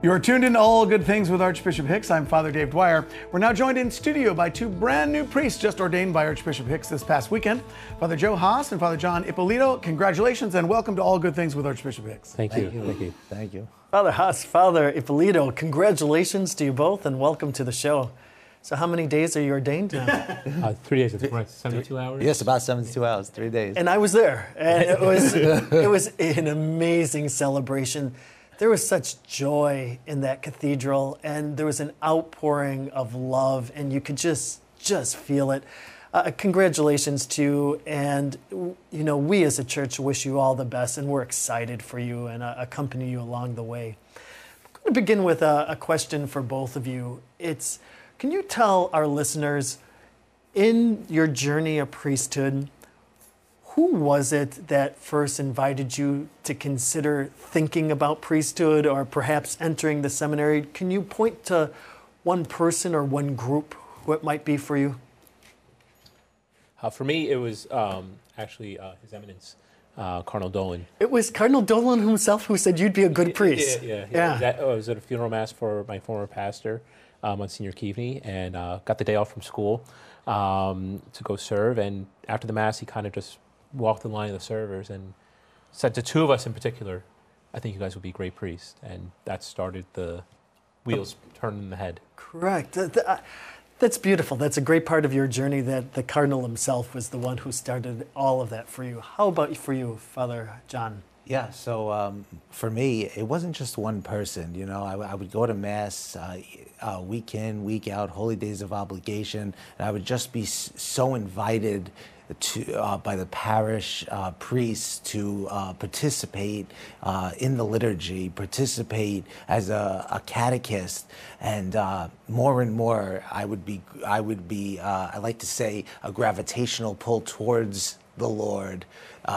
You are tuned in to All Good Things with Archbishop Hicks. I'm Father Dave Dwyer. We're now joined in studio by two brand new priests just ordained by Archbishop Hicks this past weekend. Father Joe Haas and Father John Ippolito. Congratulations and welcome to All Good Things with Archbishop Hicks. Thank you. Thank you. Father Haas, Father Ippolito, congratulations to you both and welcome to the show. So how many days are you ordained now? 3 days, that's right, 72 hours? Yes, about 72 hours, 3 days. And I was there, and it was an amazing celebration. There was such joy in that cathedral, and there was an outpouring of love, and you could just feel it. Congratulations to you, and we as a church wish you all the best, and we're excited for you and accompany you along the way. I'm going to begin with a question for both of you. Can you tell our listeners, in your journey of priesthood, who was it that first invited you to consider thinking about priesthood or perhaps entering the seminary? Can you point to one person or one group who it might be for you? For me, it was actually His Eminence, Cardinal Dolan. It was Cardinal Dolan himself who said you'd be a good priest. Yeah. I was at a funeral mass for my former pastor, Monsignor Keaveney, and got the day off from school to go serve. And after the mass, he kind of just walked the line of the servers and said to two of us in particular, I think you guys would be great priests. And that started the wheels turning in the head. Correct. That's beautiful. That's a great part of your journey, that the Cardinal himself was the one who started all of that for you. How about for you, Father John? Yeah, so for me, it wasn't just one person. I would go to Mass week in, week out, holy days of obligation, and I would just be so invited by the parish priests to participate in the liturgy, participate as a catechist, and more, I like to say, a gravitational pull towards the Lord.